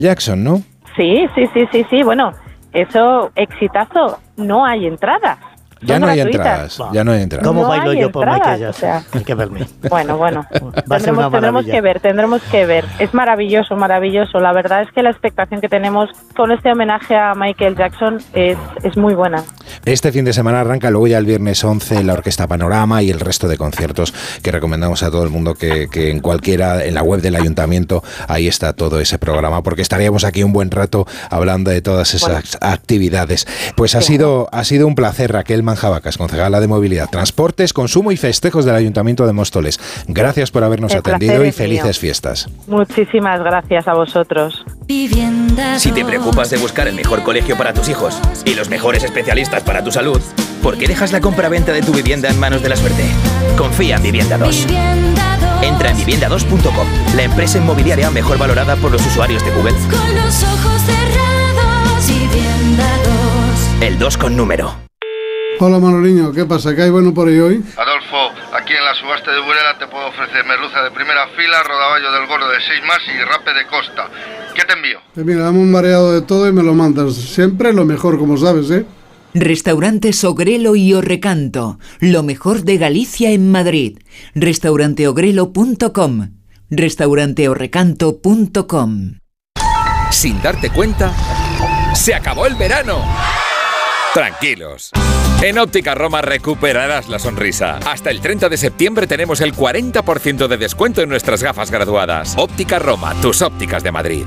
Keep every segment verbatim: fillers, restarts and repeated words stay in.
Jackson, ¿no? Sí, sí, sí, sí, sí. Bueno, eso, exitazo, no hay entradas. Ya no, gratuitas. hay entradas, ya no hay entradas. ¿Cómo no bailo hay yo por Michael Jackson? O sea, hay que verme. Bueno, bueno, Va a ser una tendremos, tendremos que ver, tendremos que ver. Es maravilloso, maravilloso. La verdad es que la expectación que tenemos con este homenaje a Michael Jackson es, es muy buena. Este fin de semana arranca, luego ya el viernes once la Orquesta Panorama y el resto de conciertos que recomendamos a todo el mundo que, que en cualquiera, en la web del Ayuntamiento, ahí está todo ese programa, porque estaríamos aquí un buen rato hablando de todas esas bueno. actividades. Pues ha, sí. sido, ha sido un placer, Raquel Manjabacas, concejala de Movilidad, Transportes, Consumo y Festejos del Ayuntamiento de Móstoles. Gracias por habernos el atendido y felices mío. fiestas. Muchísimas gracias a vosotros. Si te preocupas de buscar el mejor colegio para tus hijos y los mejores especialistas para tu salud, ¿por qué dejas la compra-venta de tu vivienda en manos de la suerte? Confía en Vivienda dos. Entra en vivienda dos punto com, la empresa inmobiliaria mejor valorada por los usuarios de Google. Con los ojos cerrados, Vivienda dos. El dos con número. Hola Manoliño, ¿qué pasa? ¿Qué hay bueno por ahí hoy? Adolfo, aquí en la subasta de Burela te puedo ofrecer merluza de primera fila, rodaballo del gordo de seis más y rape de costa. ¿Qué te envío? Pues mira, dame un mareado de todo y me lo mandas. Siempre lo mejor, como sabes, ¿eh? Restaurantes Ogrelo y Orrecanto, lo mejor de Galicia en Madrid. restaurante ogrelo punto com, restaurante orrecanto punto com. Sin darte cuenta, ¡se acabó el verano! Tranquilos. En Óptica Roma recuperarás la sonrisa. Hasta el treinta de septiembre tenemos el cuarenta por ciento de descuento en nuestras gafas graduadas. Óptica Roma, tus ópticas de Madrid.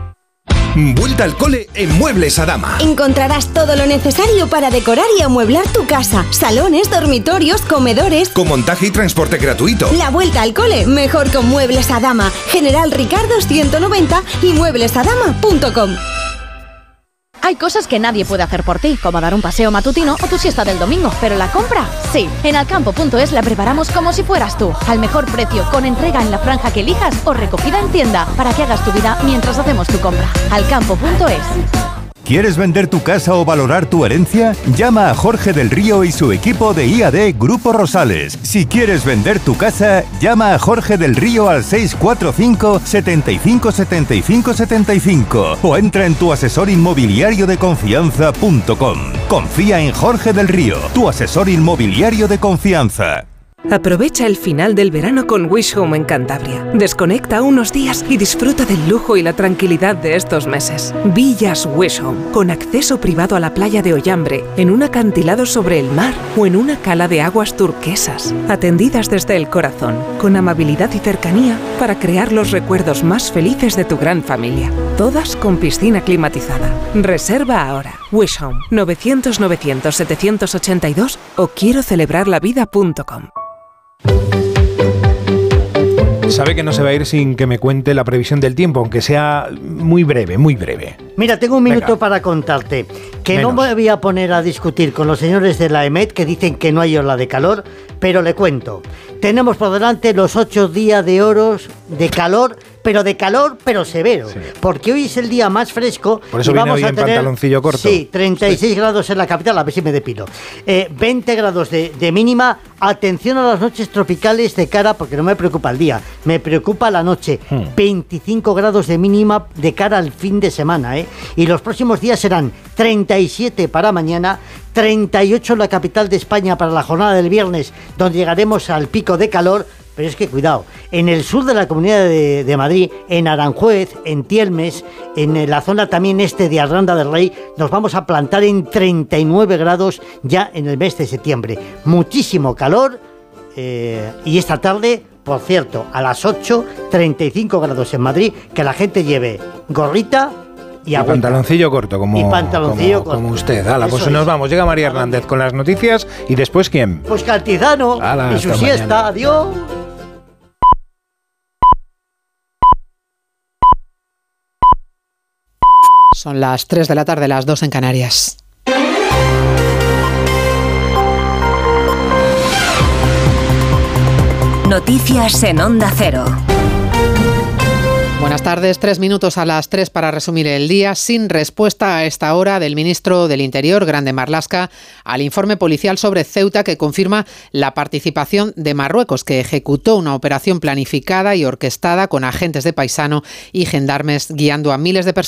Vuelta al cole en Muebles Adama. Encontrarás todo lo necesario para decorar y amueblar tu casa. Salones, dormitorios, comedores. Con montaje y transporte gratuito. La vuelta al cole, mejor con Muebles Adama. General Ricardo ciento noventa y muebles adama punto com. Hay cosas que nadie puede hacer por ti, como dar un paseo matutino o tu siesta del domingo, pero la compra, sí. En alcampo punto es la preparamos como si fueras tú, al mejor precio, con entrega en la franja que elijas o recogida en tienda, para que hagas tu vida mientras hacemos tu compra. alcampo punto es. ¿Quieres vender tu casa o valorar tu herencia? Llama a Jorge del Río y su equipo de I A D Grupo Rosales. Si quieres vender tu casa, llama a Jorge del Río al seis cuatro cinco, setenta y cinco, setenta y cinco, setenta y cinco o entra en tu asesor inmobiliario de confianza punto com. Confía en Jorge del Río, tu asesor inmobiliario de confianza. Aprovecha el final del verano con Wish Home en Cantabria. Desconecta unos días y disfruta del lujo y la tranquilidad de estos meses. Villas Wish Home, con acceso privado a la playa de Ollambre, en un acantilado sobre el mar o en una cala de aguas turquesas. Atendidas desde el corazón, con amabilidad y cercanía para crear los recuerdos más felices de tu gran familia. Todas con piscina climatizada. Reserva ahora. Wish Home, novecientos novecientos setecientos ochenta y dos o quiero celebrar la vida punto com. Sabe que no se va a ir sin que me cuente la previsión del tiempo, aunque sea muy breve, muy breve. Mira, tengo un minuto Venga. para contarte que Menos. no me voy a poner a discutir con los señores de la E M E T que dicen que no hay ola de calor, pero le cuento. Tenemos por delante los ocho días de oros de calor, pero de calor, pero severo. Sí. Porque hoy es el día más fresco. Por eso y viene vamos hoy a en tener, pantaloncillo corto. Sí, treinta y seis sí. grados en la capital, a ver si me depilo. Eh, veinte grados de, de mínima. Atención a las noches tropicales de cara, porque no me preocupa el día, me preocupa la noche. Hmm. veinticinco grados de mínima de cara al fin de semana, ¿eh? Y los próximos días serán treinta y siete para mañana, treinta y ocho en la capital de España para la jornada del viernes, donde llegaremos al pico de calor. Pero es que cuidado, en el sur de la Comunidad de, de Madrid, en Aranjuez, en Tielmes, en la zona también este de Arranda del Rey, nos vamos a plantar en treinta y nueve grados ya en el mes de septiembre. Muchísimo calor eh, y esta tarde, por cierto, a las ocho, treinta y cinco grados en Madrid, que la gente lleve gorrita y, y pantaloncillo corto, como, y pantaloncillo como, corto. como usted. Ala, pues Eso nos es. vamos. Llega María Hernández con las noticias y después ¿quién? Pues Cantizano Ala, y su hasta siesta. mañana. Adiós. Son las tres de la tarde, las dos en Canarias. Noticias en Onda Cero. Buenas tardes, tres minutos a las tres para resumir el día. Sin respuesta a esta hora del ministro del Interior, Grande Marlaska, al informe policial sobre Ceuta que confirma la participación de Marruecos, que ejecutó una operación planificada y orquestada con agentes de paisano y gendarmes guiando a miles de personas.